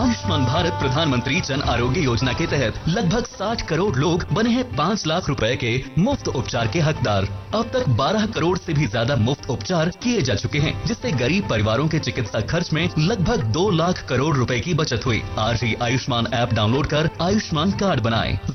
आयुष्मान भारत प्रधानमंत्री जन आरोग्य योजना के तहत लगभग 60 करोड़ लोग बने हैं 5 लाख रुपए के मुफ्त उपचार के हकदार। अब तक 12 करोड़ से भी ज्यादा मुफ्त उपचार किए जा चुके हैं, जिससे गरीब परिवारों के चिकित्सा खर्च में लगभग 2 लाख करोड़ रुपए की बचत हुई। आज ही आयुष्मान ऐप डाउनलोड कर आयुष्मान कार्ड बनाएं।